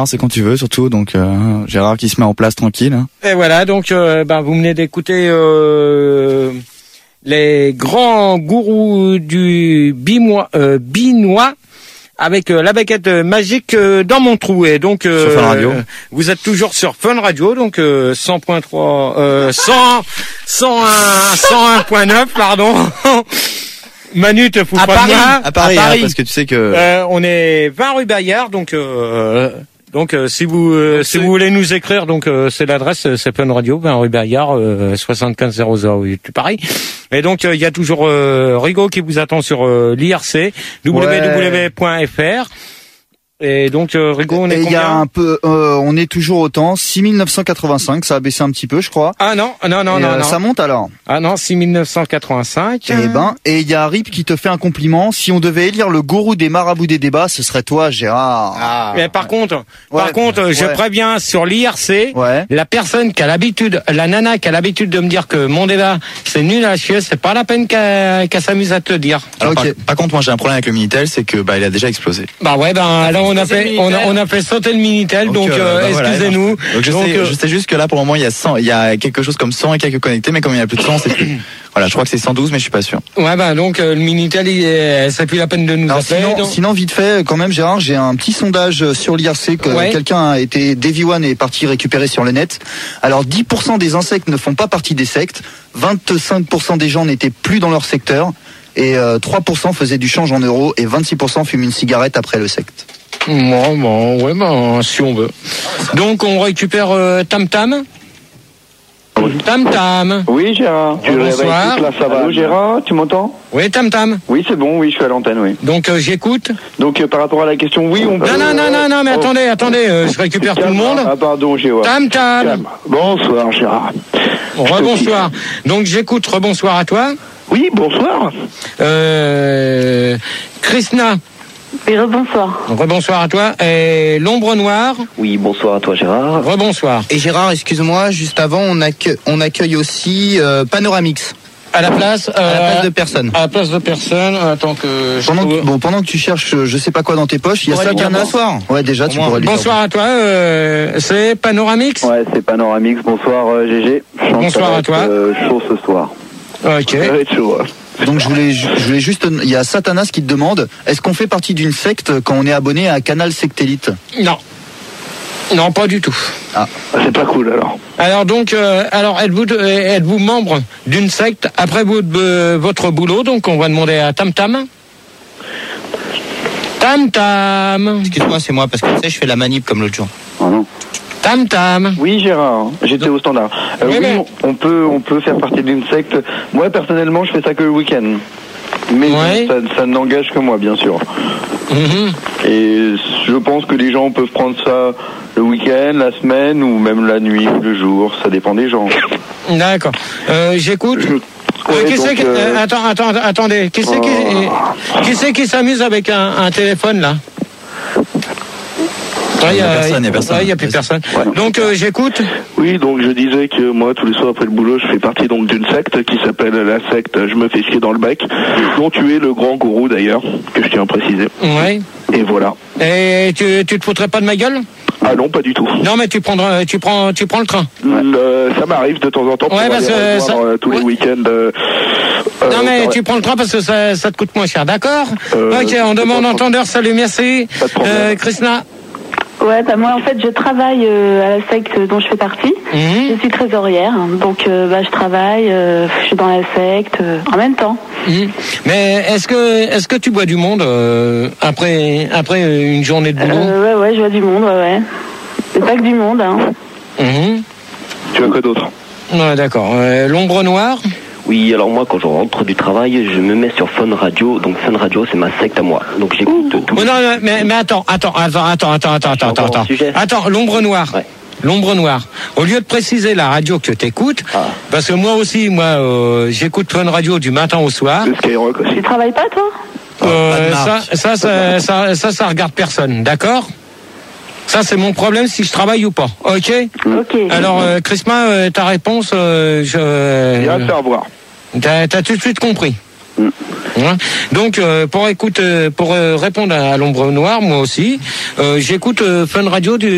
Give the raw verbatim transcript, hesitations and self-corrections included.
C'est quand tu veux surtout, donc euh, Gérard qui se met en place tranquille. Hein. Et voilà, donc euh, ben, vous venez d'écouter euh, les grands gourous du binois, euh, binois avec euh, la baguette magique euh, dans mon trou. Et donc euh, sur Fun Radio. Vous êtes toujours sur Fun Radio, donc euh, cent point trois, euh, cent, cent un, cent un point neuf, pardon. Manu te fout à pas Paris, de moi. à Paris, à Paris. Hein, parce que tu sais que euh, on est vingt rue Bayard, donc euh, donc euh, si vous euh, donc, si vous voulez nous écrire, donc euh, c'est l'adresse, c'est Fun Radio, vingt rue Bayard, euh, soixante-quinze zéro zéro huit Paris. Et donc il euh, y a toujours euh, Rigaud qui vous attend sur euh, l'I R C w w w point f r. Et donc euh, Rigaud, on est et combien? Il y a un peu, euh, on est toujours autant, six mille neuf cent quatre-vingt-cinq, ça a baissé un petit peu, je crois. Ah non, non, non, et, non, euh, non. Ça monte alors. Ah non, six mille neuf cent quatre-vingt-cinq. Eh ben, et il y a Rip qui te fait un compliment. Si on devait élire le gourou des marabouts des débats, ce serait toi, Gérard. Ah. Mais par contre, ouais, par contre, ouais. je préviens sur l'I R C, ouais. la personne qui a l'habitude, la nana qui a l'habitude de me dire que mon débat c'est nul à chier, c'est pas la peine qu'elle qu'elle s'amuse à te le dire. Alors, okay. par, par contre, moi j'ai un problème avec le Minitel, c'est que bah il a déjà explosé. Bah ouais, ben là on a fait, on a, on a fait sauter le Minitel, donc, donc euh, bah, excusez-nous. Voilà, donc je donc, sais, euh... je sais juste que là pour le moment il y a cent, il y a quelque chose comme cent et quelques connectés, mais comme il y a plus de cent, c'est plus. Voilà, je crois que c'est cent douze, mais je suis pas sûr. Ouais, bah donc euh, le Minitel, il est, c'est plus la peine de nous Alors, appeler. Sinon, donc... sinon, vite fait, quand même, Gérard, j'ai un petit sondage sur l'I R C que ouais. quelqu'un a été Davy One est parti récupérer sur le net. Alors, dix pour cent des insectes ne font pas partie des sectes, vingt-cinq pour cent des gens n'étaient plus dans leur secteur, et euh, trois pour cent faisaient du change en euros, et vingt-six pour cent fument une cigarette après le secte. Bon, bon, ouais, ben, si on veut. Donc, on récupère euh, Tam Tam. Tam Tam. Oui, Gérard. Tu bonsoir. Là, ça va. Allô, Gérard, tu m'entends? Oui, Tam Tam. Oui, c'est bon, oui, je suis à l'antenne, oui. Donc, euh, j'écoute. Donc, euh, par rapport à la question, oui, on peut... Non, non, non, non, non, mais oh. attendez, attendez, euh, je récupère tout le monde. Ah, pardon, Gérard. Tam Tam. Calme. Bonsoir, Gérard. Rebonsoir. Donc, j'écoute, rebonsoir à toi. Oui, bonsoir. Euh... Krishna. Oui, rebonsoir. Rebonsoir à toi. Et l'ombre noire. Oui, bonsoir à toi Gérard. Rebonsoir. Et Gérard, excuse-moi, juste avant, on accueille, on accueille aussi euh, Panoramix. À la place, euh, à la place de personne. À la place de personne. Attends que. Je pendant trouve... que, bon, pendant que tu cherches, je sais pas quoi dans tes poches, il y a Satanas. Bonsoir. Ouais, déjà, tu pourrais lui dire. Bonsoir à toi. Euh, c'est Panoramix. Ouais, c'est Panoramix. Bonsoir euh, G G. Je bonsoir à toi. Euh, chaud ce soir. Ok. Ça va être chaud. Hein. Donc je voulais, je voulais juste, il y a Satanas qui te demande, est-ce qu'on fait partie d'une secte quand on est abonné à Canal Sectélite? Non. Non, pas du tout. Ah, c'est pas cool alors. Alors donc, euh, alors êtes-vous êtes-vous membre d'une secte après vous, euh, votre boulot? Donc on va demander à Tam Tam. Tam Tam. Excuse-moi, c'est moi parce que tu sais, je fais la manip comme l'autre jour. Oh non. Tam Tam. Oui, Gérard, j'étais au standard. Euh, oui, oui mais... on peut, on peut faire partie d'une secte. Moi, personnellement, je fais ça que le week-end. Mais ouais. ça, ça n'engage que moi, bien sûr. Mm-hmm. Et je pense que les gens peuvent prendre ça le week-end, la semaine, ou même la nuit ou le jour. Ça dépend des gens. D'accord. Euh, j'écoute. Je... Ouais, qui c'est qui... euh... Attends, attends, attendez. Qui c'est oh. qui, qui, c'est qui s'amuse avec un, un téléphone, là? Il n'y a, a, a, a plus personne. Ouais. Donc euh, j'écoute. Oui, donc je disais que moi tous les soirs après le boulot, je fais partie donc d'une secte qui s'appelle la secte Je me fais chier dans le bec, dont tu es le grand gourou d'ailleurs, que je tiens à préciser. Oui. Et voilà. Et tu, tu te foutrais pas de ma gueule? Ah non, pas du tout. Non, mais tu prendras, tu prends, tu prends le train. Le, ça m'arrive de temps en temps pour ouais, aller que ça... euh, tous ouais. les week-ends. Euh, non, mais tu prends le train parce que ça, ça te coûte moins cher, d'accord? euh, Ok, on demande entendeur. Salut, merci. Euh, Krishna. Ouais, bah moi en fait je travaille euh, à la secte dont je fais partie. Mmh. Je suis trésorière, donc euh, bah je travaille, euh, je suis dans la secte euh, en même temps. Mmh. Mais est-ce que est-ce que tu bois du monde euh, après après une journée de boulot? euh, Ouais ouais, je bois du monde, ouais ouais. C'est pas que du monde, hein. Mmh. Tu as quoi d'autre? Ouais, d'accord. Euh, l'ombre noire. Oui, alors moi, quand je rentre du travail, je me mets sur Fun Radio. Donc Fun Radio, c'est ma secte à moi. Donc j'écoute Ouh. tout. Oh non, mais, mais attends, attends, attends, attends, attends, attends, attends, attends. Attends, l'ombre noire. Ouais. L'ombre noire. Au lieu de préciser la radio que tu écoutes, ah. parce que moi aussi, moi, euh, j'écoute Fun Radio du matin au soir. Tu travailles pas, toi euh, ça, ça, ça, ça, ça, ça regarde personne, d'accord? Ça, c'est mon problème si je travaille ou pas. Ok. Ok. Alors, euh, Chrisma, euh, ta réponse, euh, je. Euh, Bien à revoir. T'as, t'as tout de suite compris. Mm. Hein? Donc, euh, pour écouter, pour euh, répondre à l'ombre noire, moi aussi, euh, j'écoute euh, Fun Radio du.